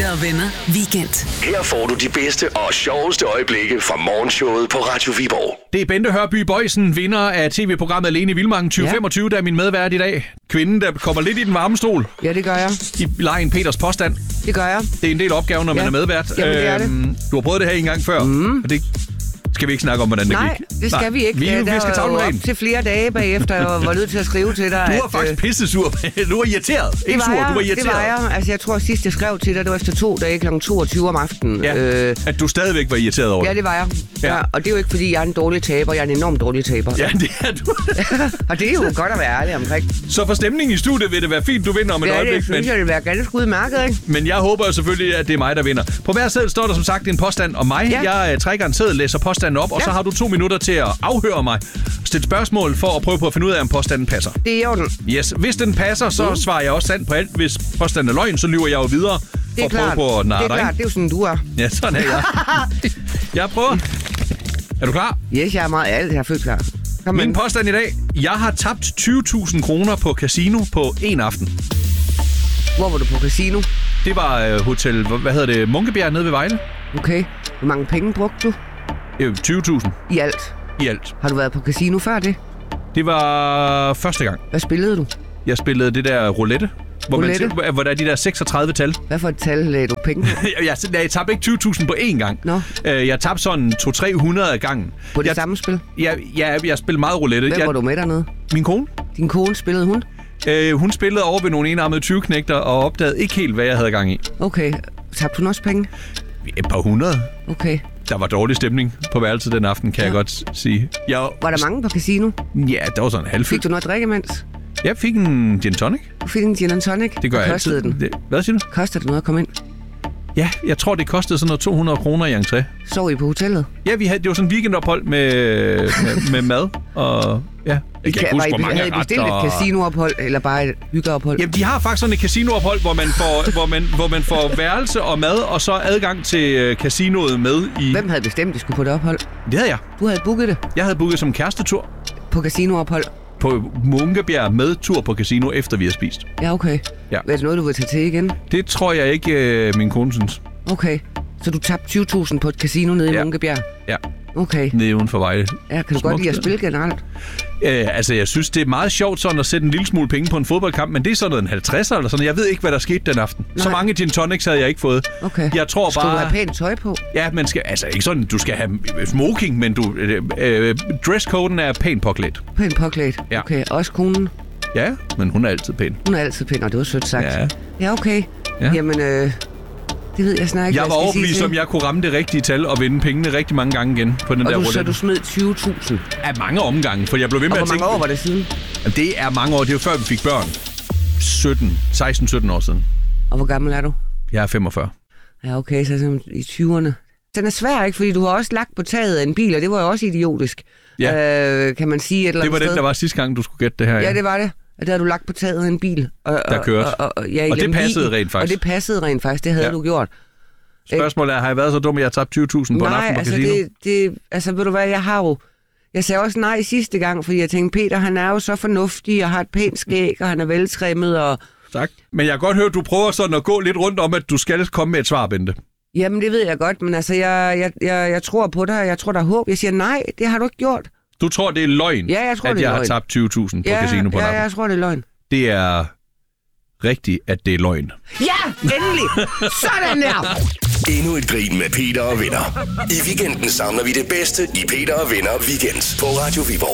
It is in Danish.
Peter og Venner Weekend. Her får du de bedste og sjoveste øjeblikke fra morgenshowet på Radio Viborg. Det er Bente Hørby Boysen, vinder af tv-programmet Alene i Vildmarken 2025, der er min medvært i dag. Kvinden, der kommer lidt i den varme stol. Ja, det gør jeg. I lejen Peters påstand. Det gør jeg. Det er en del opgave, når man er medvært. Jamen, det er det. Du har prøvet det her en gang før, og det skal vi ikke snakke om, hvordan det gik. Nej, det skal vi ikke. Vi skal tavlen ren. Op til flere dage bagefter, jeg var nødt til at skrive til dig. Du var faktisk pissesur. Du var irriteret. Det var jeg. Altså, jeg tror, sidst jeg skrev til dig, det var efter 2 dage kl. 22 om aftenen. Ja, at du stadigvæk var irriteret over det. Ja, det var jeg. Ja. Og det er jo ikke, fordi jeg er en dårlig taber. Jeg er en enormt dårlig taber. Ja, det er du. Og det er jo godt at være ærlig omkring. Så for stemningen i studiet vil det være fint, du vinder om et øjeblik. Det synes jeg, det vil være ganske udmærket, ikke? Men jeg håber jo selvfølgelig, at det er mig, der vinder. På hver seddel står der som sagt en påstand om mig. Ja. Jeg trækker en seddel, læser påstanden op, og så har du 2 minutter til at afhøre mig. Stille spørgsmål for at prøve på at finde ud af, om påstanden passer. Det er i orden. Yes. Hvis den passer, så svarer jeg også sandt på alt. Hvis påstanden er løgn, så lyver jeg jo videre. Det er klart. På at det er klart. Det er jo sådan, du er. Ja, sådan er jeg. Jeg prøver. Er du klar? Yes, jeg er meget alt. Jeg er fuldt klar. Min påstand i dag. Jeg har tabt 20.000 kroner på casino på en aften. Hvor var du på casino? Det var hotel, Munkebjerg nede ved Vejle. Okay. Hvor mange penge brugte du? 20.000. I alt? I alt. Har du været på casino før det? Det var første gang. Hvad spillede du? Jeg spillede det der roulette. Hvor der er de der 36 tal. Hvad for et tal lagde du penge på? jeg tabte ikke 20.000 på én gang. Nå. Jeg tabte sådan 200-300 af gangen. På det samme spil? Jeg spillede meget roulette. Hvem var du med dernede? Min kone. Din kone, spillede hun? Hun spillede over ved nogle enarmede 20-knægter og opdagede ikke helt, hvad jeg havde gang i. Okay. Tabte hun også penge? Et par hundrede. Okay. Der var dårlig stemning på værelset den aften, kan jeg godt sige. Var der mange på casino? Ja, der var sådan en halvfyldt. Fik du noget drikke imens? Jeg fik en gin tonic. Du fik en gin tonic? Det gør jeg altid. Kostede den? Hvad siger du? Kostede det noget at komme ind? Ja, jeg tror, det kostede sådan noget 200 kroner i entré. Sov I på hotellet? Ja, det var sådan en weekendophold med mad og... Ja. Jeg kan ikke huske, hvor mange havde I bestilt et casinoophold, eller bare et hyggeophold? Jamen, de har faktisk sådan et casinoophold, hvor man får værelse og mad, og så adgang til casinoet med i... Hvem havde bestemt, at de skulle på det ophold? Det havde jeg. Du havde booket det? Jeg havde booket som kærestetur. På casinoophold? På Munkebjerg med tur på casino, efter vi har spist. Ja, okay. Ja. Er det noget, du vil tage til igen? Det tror jeg ikke, min kone synes. Okay. Så du tabte 20.000 på et casino nede i Munkebjerg? Ja. Okay. Nede uden for Vejle. Ja, kan du godt lide at spille generelt? Altså, jeg synes, det er meget sjovt sådan at sætte en lille smule penge på en fodboldkamp, men det er sådan noget en 50'er eller sådan. Jeg ved ikke, hvad der skete den aften. Nej. Så mange gin tonics havde jeg ikke fået. Okay. Jeg tror bare... Skal du have pænt tøj på? Ja, man skal... Altså, ikke sådan, du skal have smoking, men dresscoden er pænt påklædt. Pænt påklædt? Ja. Okay. Også konen? Ja, men hun er altid pæn. Hun er altid pæn, og det var sødt sagt. Ja. Ja, okay. Ja. Jamen, det ved jeg snart ikke, jeg var overbevist om, jeg kunne ramme det rigtige tal og vinde pengene rigtig mange gange igen på den der roulette. Så du smed 20.000? Af mange omgange, for jeg blev ved med at tænke... Og hvor mange år var det siden? Jamen, det er mange år. Det er jo før, vi fik børn. 16-17 år siden. Og hvor gammel er du? Jeg er 45. Ja, okay, så i 20'erne. Den er svær, ikke? Fordi du har også lagt på taget af en bil, og det var jo også idiotisk. Ja. Kan man sige et eller andet Det var sted. Den, der var sidste gang, du skulle gætte det her. Ja, det var det. Og der havde du lagt på taget af en bil. Der kørte. Og det passede rent faktisk. Og det passede rent faktisk. Det havde du gjort. Spørgsmålet er, har jeg været så dum, at jeg har tabt 20.000 på en aften på casino? Nej, altså ved du hvad, jeg sagde også nej sidste gang, fordi jeg tænkte, Peter, han er jo så fornuftig og har et pænt skæg, og han er veltrimmet. Og... Tak. Men jeg kan godt høre, at du prøver sådan at gå lidt rundt om, at du skal komme med et svar, Bente. Jamen, det ved jeg godt, men altså, jeg tror på dig, jeg tror, der er håb. Jeg siger nej, det har du ikke gjort. Du tror, det er løgn, ja, jeg tror, at det er jeg løgn. har tabt 20.000 på casino på en aften? Ja, jeg tror, det er løgn. Det er rigtigt, at det er løgn. Ja, endelig! Sådan der! Endnu et grin med Peter og Venner. I weekenden samler vi det bedste i Peter og Venner Weekend på Radio Viborg.